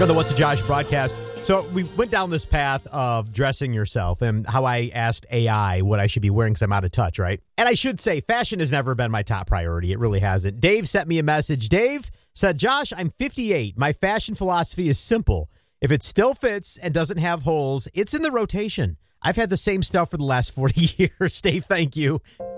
For the What's a Josh broadcast. So we went down this path of dressing yourself and how I asked AI what I should be wearing because I'm out of touch, right? And I should say, fashion has never been my top priority. It really hasn't. Dave sent me a message. Dave said, Josh, I'm 58. My fashion philosophy is simple. If it still fits and doesn't have holes, it's in the rotation. I've had the same stuff for the last 40 years. Dave, thank you.